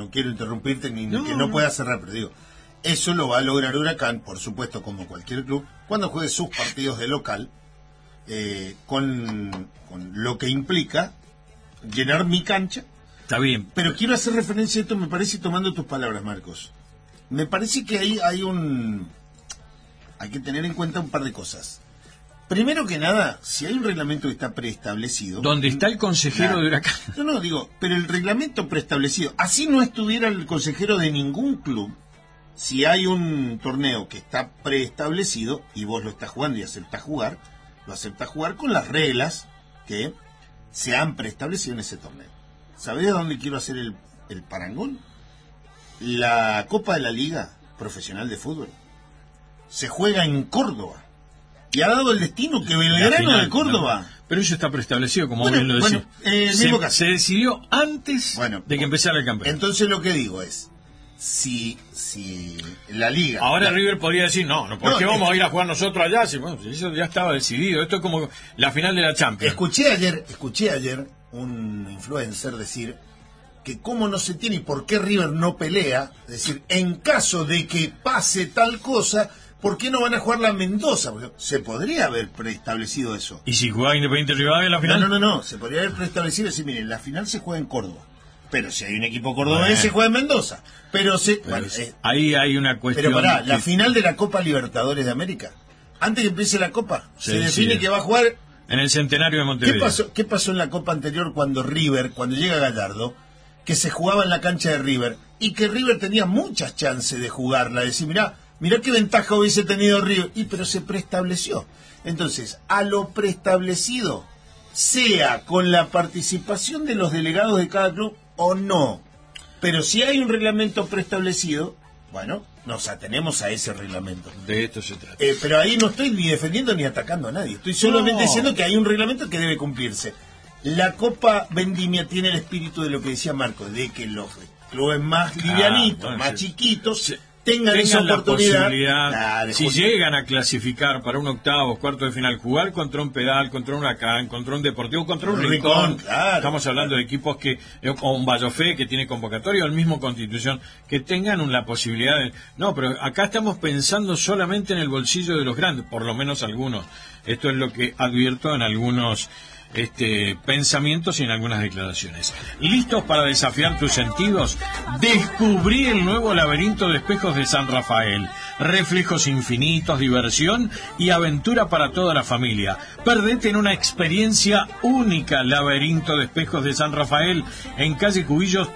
no quiero interrumpirte ni No, que no no. pueda cerrar, pero digo, eso lo va a lograr Huracán, por supuesto, como cualquier club, cuando juegue sus partidos de local, con lo que implica llenar mi cancha. Está bien. Pero quiero hacer referencia a esto, me parece, tomando tus palabras, Marcos. Me parece que ahí hay que tener en cuenta un par de cosas. Primero que nada, si hay un reglamento que está preestablecido... ¿Dónde está el consejero de Huracán? No, digo, pero el reglamento preestablecido, así no estuviera el consejero de ningún club, si hay un torneo que está preestablecido y vos lo estás jugando y aceptás jugar, lo aceptás jugar con las reglas que se han preestablecido en ese torneo. ¿Sabés a dónde quiero hacer el parangón? La Copa de la Liga Profesional de Fútbol se juega en Córdoba. Y ha dado el destino que Belgrano de Córdoba... No. Pero eso está preestablecido, como Bueno, bien lo decía. mismo caso. Se decidió antes de que empezara el campeonato. Entonces lo que digo es, si la Liga... Ahora River podría decir, ¿por qué vamos a ir a jugar nosotros allá? Si, bueno, eso ya estaba decidido. Esto es como la final de la Champions. Escuché ayer un influencer decir que cómo no se tiene y por qué River no pelea, es decir, en caso de que pase tal cosa... ¿Por qué no van a jugar la Mendoza? Porque se podría haber preestablecido eso. ¿Y si jugaba Independiente Rivadavia en la final? No. Se podría haber preestablecido y decir, miren, la final se juega en Córdoba. Pero si hay un equipo cordobés, se juega en Mendoza. Ahí hay una cuestión... Pero pará, la final de la Copa Libertadores de América, antes que empiece la Copa, se define que va a jugar... En el Centenario de Montevideo. ¿Qué pasó en la Copa anterior cuando llega Gallardo, que se jugaba en la cancha de River, y que River tenía muchas chances de jugarla? Decir, mirá qué ventaja hubiese tenido River, pero se preestableció. Entonces, a lo preestablecido, sea con la participación de los delegados de cada club o no, pero si hay un reglamento preestablecido, bueno, nos atenemos a ese reglamento. De esto se trata. Pero ahí no estoy ni defendiendo ni atacando a nadie, estoy solamente diciendo que hay un reglamento que debe cumplirse. La Copa Vendimia tiene el espíritu de lo que decía Marco, de que los clubes más livianitos, más chiquitos... tengan esa oportunidad, la posibilidad, si llegan a clasificar para un octavo, cuarto de final, jugar contra un Pedal, contra un Huracán, contra un Deportivo, contra un Rincón. Claro. Estamos hablando de equipos o un Vallofé que tiene convocatoria, o el mismo Constitución, que tengan la posibilidad de... No, pero acá estamos pensando solamente en el bolsillo de los grandes, por lo menos algunos. Esto es lo que advierto en algunos... pensamientos y en algunas declaraciones. ¿Listos para desafiar tus sentidos? Descubrí el nuevo laberinto de espejos de San Rafael. Reflejos infinitos, diversión y aventura para toda la familia. Perdete en una experiencia única. Laberinto de espejos de San Rafael en calle Cubillos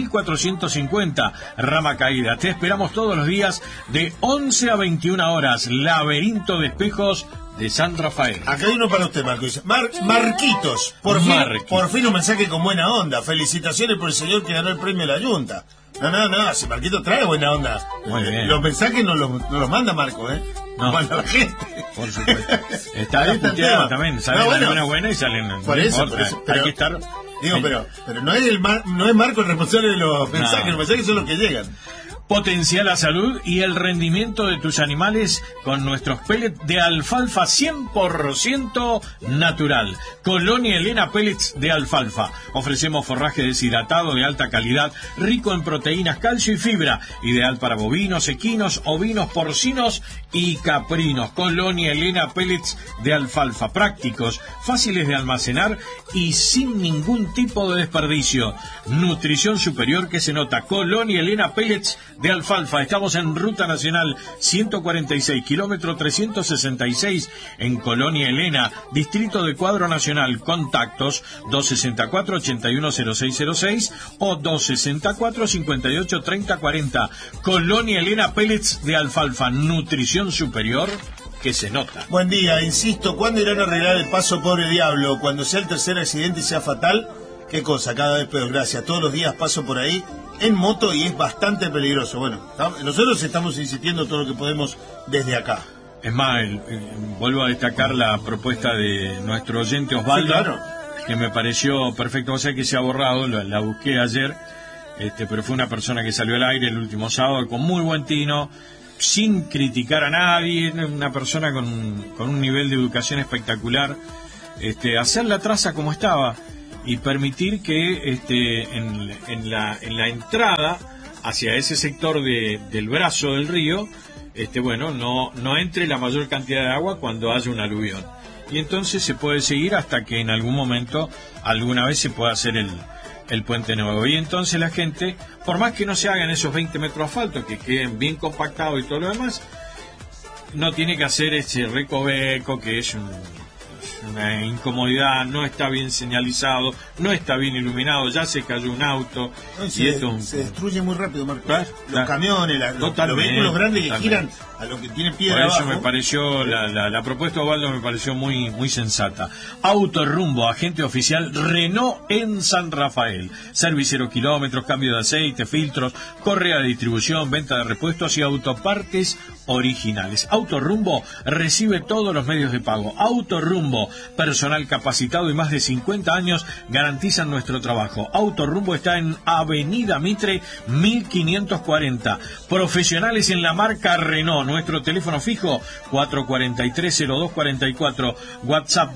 3450, Rama Caída. Te esperamos todos los días de 11 a 21 horas. Laberinto de espejos de San Rafael. Acá hay uno para usted, Marco. Dice, Marquitos, por fin un mensaje con buena onda. Felicitaciones por el señor que ganó el premio de la Junta. No, si Marquito trae buena onda. Muy bien. Los mensajes no los manda Marco, No. Manda la gente. Por supuesto. Está bien puteado también. Salen buena y salen... Por eso, hay que estar... Digo, pero no es Marco el responsable de los mensajes. Los mensajes son los que llegan. Potencia la salud y el rendimiento de tus animales con nuestros pellets de alfalfa 100% natural. Colonia Elena Pellets de alfalfa. Ofrecemos forraje deshidratado de alta calidad, rico en proteínas, calcio y fibra, ideal para bovinos, equinos, ovinos, porcinos y caprinos. Colonia Elena Pellets de alfalfa, prácticos, fáciles de almacenar y sin ningún tipo de desperdicio. Nutrición superior que se nota. Colonia Elena Pellets de alfalfa. Estamos en Ruta Nacional 146, kilómetro 366, en Colonia Elena, distrito de Cuadro Nacional. Contactos 264-810606 o 264-583040. Colonia Elena Pellets de alfalfa, nutrición superior que se nota. Buen día, insisto, ¿cuándo irán a arreglar el paso Pobre Diablo? Cuando sea el tercer accidente y sea fatal, qué cosa, cada vez peor. Gracias, todos los días paso por ahí en moto y es bastante peligroso. Bueno, nosotros estamos insistiendo todo lo que podemos desde acá. Es más, vuelvo a destacar la propuesta de nuestro oyente Osvaldo, sí, claro, que me pareció perfecto. O sea que se ha borrado, la busqué ayer, pero fue una persona que salió al aire el último sábado con muy buen tino, sin criticar a nadie, una persona con un nivel de educación espectacular. Hacer la traza como estaba. y permitir que en la entrada hacia ese sector del brazo del río, no entre la mayor cantidad de agua cuando haya un aluvión. Y entonces se puede seguir hasta que en algún momento, alguna vez, se pueda hacer el puente nuevo. Y entonces la gente, por más que no se hagan esos 20 metros de asfalto, que queden bien compactados y todo lo demás, no tiene que hacer ese recoveco, que es una incomodidad, no está bien señalizado, no está bien iluminado, ya se cayó un auto. Se destruye muy rápido, Marcos. Los camiones, los vehículos grandes que giran a lo que tiene piedra abajo. Por eso me pareció, la propuesta de Osvaldo me pareció muy, muy sensata. Autorrumbo, agente oficial Renault en San Rafael. Servicio 0 kilómetros, cambio de aceite, filtros, correa de distribución, venta de repuestos y autopartes originales. Autorrumbo recibe todos los medios de pago. Autorrumbo, personal capacitado y más de 50 años garantizan nuestro trabajo. Autorrumbo está en Avenida Mitre 1540. Profesionales en la marca Renault. Nuestro teléfono fijo 443-0244, WhatsApp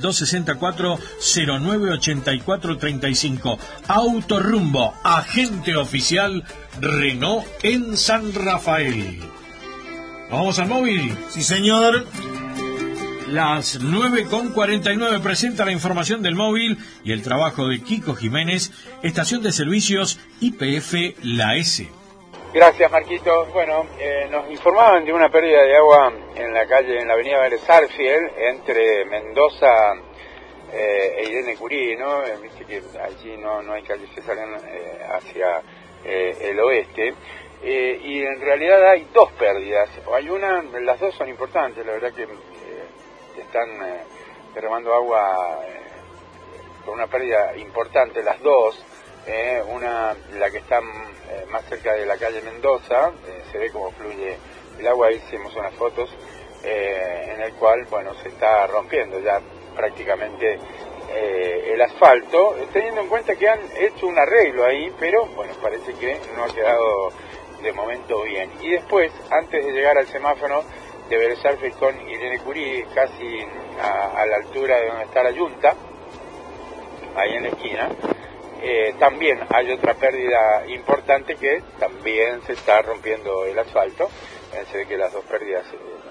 264-0984-35. Autorrumbo, agente oficial Renault en San Rafael. ¿Vamos al móvil? Sí, señor. Las 9:49 presenta la información del móvil y el trabajo de Kiko Jiménez, estación de servicios YPF La S. Gracias, Marquito. Bueno, nos informaban de una pérdida de agua en la avenida Vélez Sarsfield, entre Mendoza e Irene Curí, ¿no? Viste que allí no hay calles que salgan hacia el oeste. Y en realidad hay dos pérdidas. Las dos son importantes, la verdad que están derramando agua con una pérdida importante las dos. La que está más cerca de la calle Mendoza, se ve cómo fluye el agua, ahí hicimos unas fotos en el cual, se está rompiendo ya prácticamente el asfalto, teniendo en cuenta que han hecho un arreglo ahí, pero parece que no ha quedado de momento bien. Y después, antes de llegar al semáforo de Vélez Sarsfield con Irene Curí, casi a la altura de donde está la Yunta, ahí en la esquina, también hay otra pérdida importante, que también se está rompiendo el asfalto. Se ve que las dos pérdidas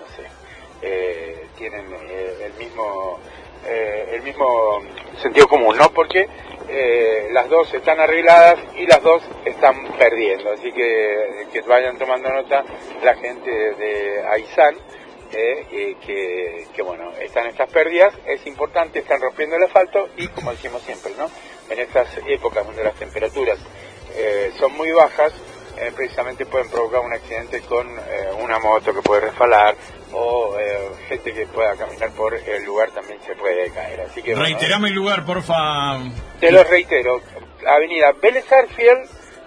tienen el mismo sentido común, ¿no? Porque las dos están arregladas y las dos están perdiendo, así que vayan tomando nota la gente de Aysán, que están estas pérdidas, es importante, están rompiendo el asfalto y, como decimos siempre, ¿no?, en estas épocas donde las temperaturas son muy bajas, precisamente pueden provocar un accidente con una moto que puede resbalar, o gente que pueda caminar por el lugar también se puede caer. Así que reiterame el lugar, porfa. Te lo reitero: avenida Vélez Sarsfield,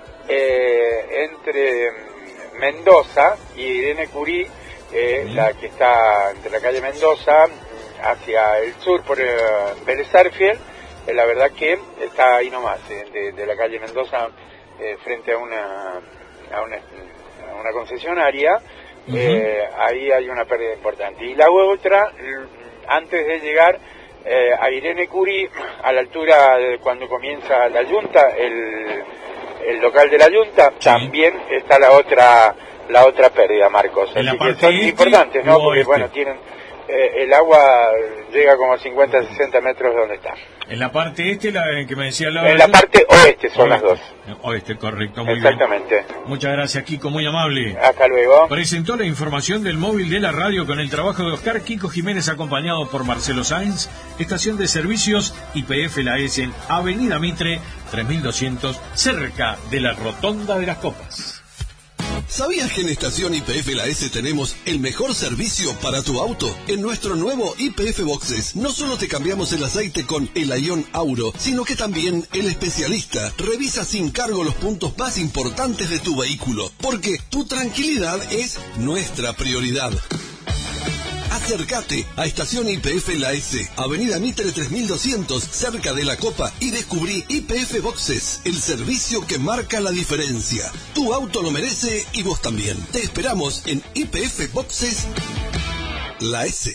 entre Mendoza y Irene Curí, la que está entre la calle Mendoza hacia el sur por Vélez Sarsfield. La verdad que está ahí nomás, de la calle Mendoza, frente a una concesionaria. Ahí hay una pérdida importante. Y la otra, antes de llegar a Irene Curí, a la altura de cuando comienza la Yunta, el local de la Yunta, sí, también está la otra pérdida, Marcos. Así que son importantes, ¿no? Porque tienen el agua llega como a 50-60 metros de donde está. En la parte la que me decía en la parte oeste son las dos. Oeste, correcto, muy exactamente. Bien. Muchas gracias, Kiko, muy amable. Hasta luego. Presentó la información del móvil de la radio con el trabajo de Oscar Kiko Jiménez, acompañado por Marcelo Sáenz, estación de servicios YPF La S en Avenida Mitre 3200, cerca de la Rotonda de las Copas. ¿Sabías que en Estación YPF La S tenemos el mejor servicio para tu auto? En nuestro nuevo YPF Boxes no solo te cambiamos el aceite con el Ion Auro, sino que también el especialista revisa sin cargo los puntos más importantes de tu vehículo, porque tu tranquilidad es nuestra prioridad. Acércate a Estación YPF La S, Avenida Mitre 3200, cerca de La Copa, y descubrí YPF Boxes, el servicio que marca la diferencia. Tu auto lo merece y vos también. Te esperamos en YPF Boxes La S.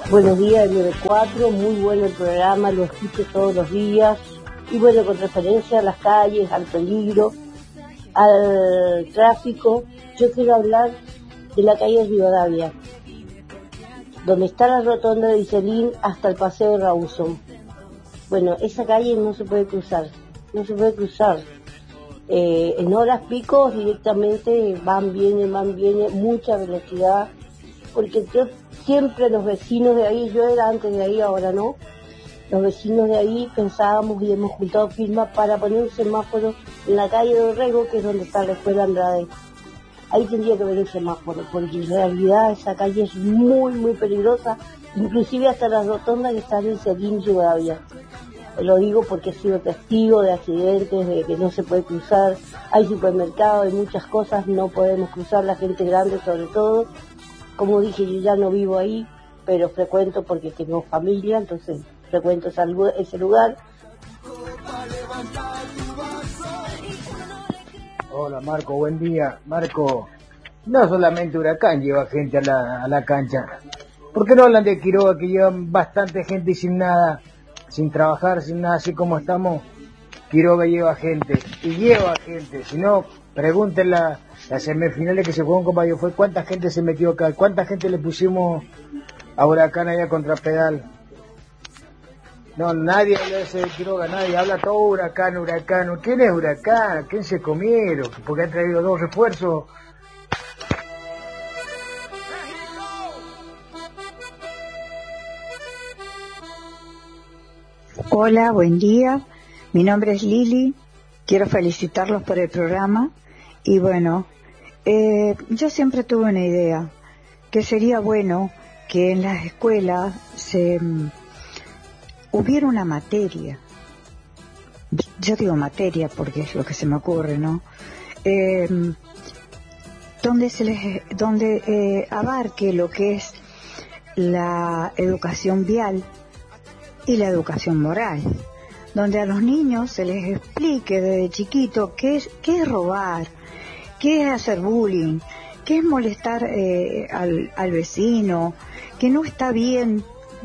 Buenos días, 94, muy bueno el programa, lo escucho todos los días. Y bueno, con referencia a las calles, al peligro, al tráfico, yo quiero hablar de la calle Rivadavia, donde está la rotonda de Iselín hasta el paseo de Rawson. Bueno, esa calle no se puede cruzar. En horas picos directamente van, vienen, mucha velocidad, porque yo siempre los vecinos de ahí, yo era antes de ahí, ahora no, los vecinos de ahí pensábamos y hemos juntado firmas para poner un semáforo en la calle de Orrego, que es donde está la escuela Andrade. Ahí tendría que haber un semáforo, porque en realidad esa calle es muy, muy peligrosa, inclusive hasta las rotondas que están en Iselín y Rivadavia. Lo digo porque he sido testigo de accidentes, de que no se puede cruzar, hay supermercados, hay muchas cosas, no podemos cruzar, la gente grande sobre todo. Como dije, yo ya no vivo ahí, pero frecuento porque tengo familia, entonces frecuento ese lugar. Hola Marco, buen día. Marco, no solamente Huracán lleva gente a la cancha. ¿Por qué no hablan de Quiroga, que llevan bastante gente y sin nada, sin trabajar, sin nada, así como estamos? Quiroga lleva gente, y lleva gente. Si no, pregúntenle las semifinales que se jugó en Copa de fue cuánta gente se metió acá, cuánta gente le pusimos a Huracán allá contra Pedal. No, nadie habla de ese Quiroga, nadie habla todo Huracán. ¿Quién es Huracán? ¿Quién se comieron? Porque han traído 2 refuerzos. Hola, buen día. Mi nombre es Lili. Quiero felicitarlos por el programa. Y bueno, yo siempre tuve una idea, que sería bueno que en las escuelas hubiera una materia. Yo digo materia porque es lo que se me ocurre, ¿no? Donde abarque lo que es la educación vial y la educación moral, donde a los niños se les explique desde chiquito qué es robar, qué es hacer bullying, qué es molestar al vecino, que no está bien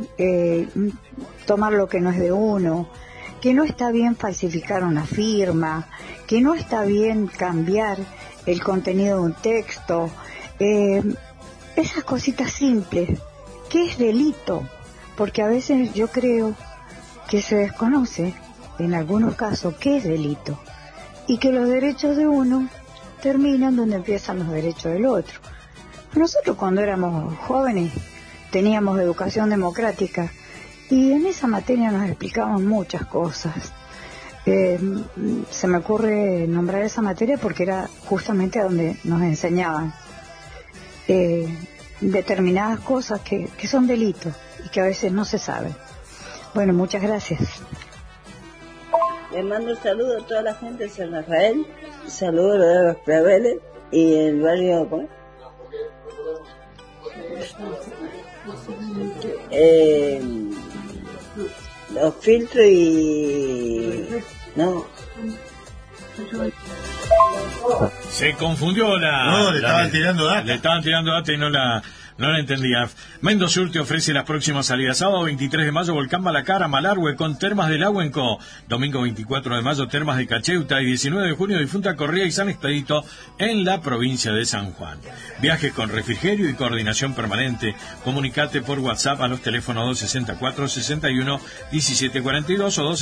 tomar lo que no es de uno, que no está bien falsificar una firma, que no está bien cambiar el contenido de un texto, esas cositas simples, que es delito, porque a veces yo creo que se desconoce, en algunos casos, qué es delito, y que los derechos de uno terminan donde empiezan los derechos del otro. Nosotros cuando éramos jóvenes teníamos educación democrática y en esa materia nos explicaban muchas cosas. Se me ocurre nombrar esa materia porque era justamente a donde nos enseñaban determinadas cosas que son delitos y que a veces no se saben. Bueno, muchas gracias. Le mando un saludo a toda la gente de San Rafael, saludo a los claveles y el barrio, ¿cómo es? Los filtros y... no. Se confundió No, le estaban tirando data. Le estaban tirando data y no la entendía. Mendosur te ofrece las próximas salidas. Sábado 23 de mayo, Volcán Malacara, Malargüe, con Termas del Agüenco. Domingo 24 de mayo, Termas de Cacheuta. Y 19 de junio, Difunta Corría y San Expedito, en la provincia de San Juan. Viajes con refrigerio y coordinación permanente. Comunicate por WhatsApp a los teléfonos 264-61-1742 o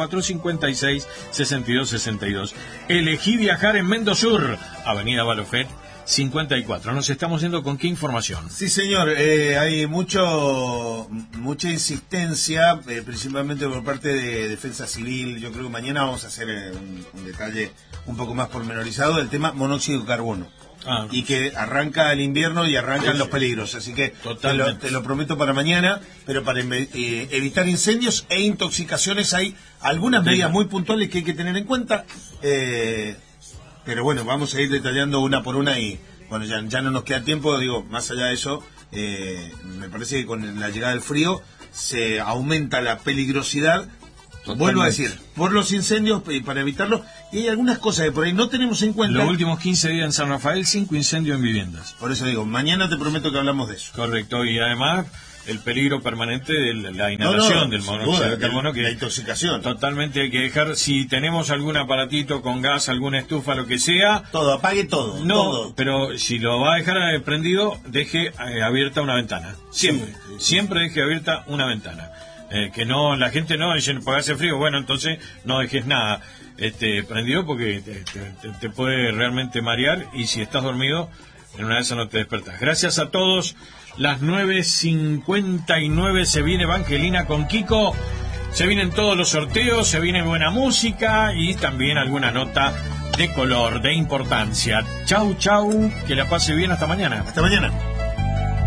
264-56-6262. Elegí viajar en Mendosur, Avenida Balofet 54. Nos estamos yendo con qué información. Sí, señor. Hay mucha insistencia, principalmente por parte de Defensa Civil. Yo creo que mañana vamos a hacer un detalle un poco más pormenorizado del tema monóxido de carbono. Y que arranca el invierno y arrancan los peligros. Así que te lo prometo para mañana. Pero para evitar incendios e intoxicaciones hay algunas medidas muy puntuales que hay que tener en cuenta. Pero bueno, vamos a ir detallando una por una y bueno, ya no nos queda tiempo. Digo, más allá de eso, me parece que con la llegada del frío se aumenta la peligrosidad. Totalmente. Vuelvo a decir, por los incendios y para evitarlo. Y hay algunas cosas que por ahí no tenemos en cuenta. Los últimos 15 días en San Rafael, 5 incendios en viviendas. Por eso digo, mañana te prometo que hablamos de eso. Correcto, y además el peligro permanente de la inhalación del monóxido de carbono, que la intoxicación. Totalmente hay que dejar, si tenemos algún aparatito con gas, alguna estufa, lo que sea, todo, apague todo. No, todo. pero si lo va a dejar prendido, deje abierta una ventana. Siempre, siempre deje abierta una ventana. Que no, la gente no dice, porque hace frío, bueno, entonces no dejes nada prendido, porque te puede realmente marear, y si estás dormido, en una de esas no te despertás. Gracias a todos. Las 9:59 se viene Evangelina con Kiko. Se vienen todos los sorteos, se viene buena música y también alguna nota de color, de importancia. Chau, chau, que la pase bien, hasta mañana. Hasta mañana.